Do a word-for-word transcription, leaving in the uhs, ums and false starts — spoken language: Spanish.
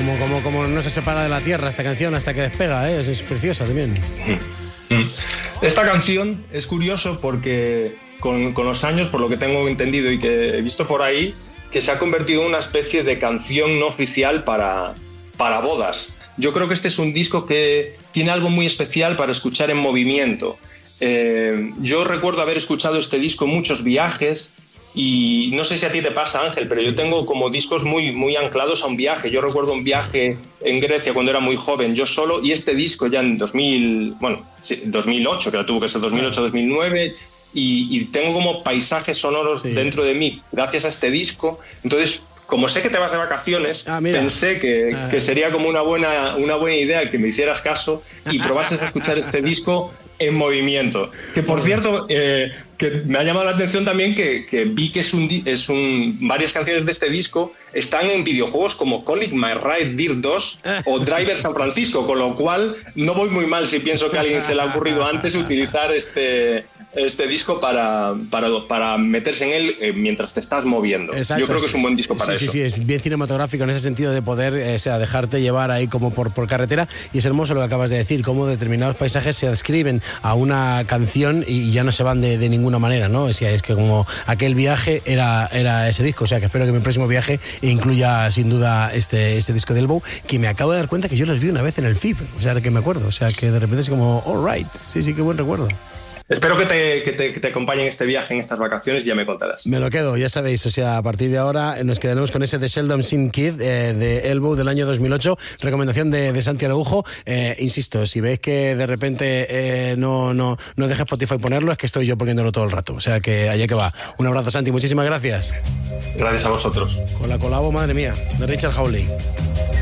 como, como, como no se separa de la tierra esta canción hasta que despega, ¿eh? es, es preciosa también. Esta canción es curioso porque con, con los años, por lo que tengo entendido y que he visto por ahí, que se ha convertido en una especie de canción no oficial para, para bodas. Yo creo que este es un disco que tiene algo muy especial para escuchar en movimiento. Eh, yo recuerdo haber escuchado este disco en muchos viajes y no sé si a ti te pasa, Ángel, pero sí. Yo tengo como discos muy, muy anclados a un viaje. Yo recuerdo un viaje en Grecia cuando era muy joven, yo solo, y este disco ya en dos mil, bueno, sí, dos mil ocho, que tuvo que ser dos mil ocho dos mil nueve, y, y tengo como paisajes sonoros sí. dentro de mí gracias a este disco. Entonces, como sé que te vas de vacaciones, ah, pensé que, ah. que sería como una buena, una buena idea que me hicieras caso y probases a escuchar este disco en movimiento. Que por cierto, eh, que me ha llamado la atención también que, que vi que es un, es un varias canciones de este disco están en videojuegos como Call My Ride Dirt dos o Driver San Francisco, con lo cual no voy muy mal si pienso que a alguien se le ha ocurrido antes utilizar este, este disco para, para, para meterse en él eh, mientras te estás moviendo. Exacto, yo creo que sí, es un buen disco para sí, eso. Sí, sí, es bien cinematográfico en ese sentido de poder eh, o sea, dejarte llevar ahí como por, por carretera, y es hermoso lo que acabas de decir, cómo determinados paisajes se adscriben a una canción y ya no se van de, de ninguna manera, ¿no? O sea, es que como aquel viaje era, era ese disco, o sea que espero que mi próximo viaje incluya sin duda este, este disco de Elbow, que me acabo de dar cuenta que yo los vi una vez en el F I B, o sea que me acuerdo, o sea que de repente es como, all right, sí, sí, qué buen recuerdo. Espero que te, que, te, que te acompañe en este viaje, en estas vacaciones, y ya me contarás. Me lo quedo, ya sabéis, o sea, a partir de ahora nos quedaremos con ese The Sheldon Sin Kid eh, de Elbow del año dos mil ocho, recomendación de, de Santi Araujo. Eh, insisto, si veis que de repente eh, no, no, no deja Spotify ponerlo, es que estoy yo poniéndolo todo el rato, o sea que allá que va. Un abrazo, Santi, muchísimas gracias. Gracias a vosotros. Con la colabo, madre mía, de Richard Hawley.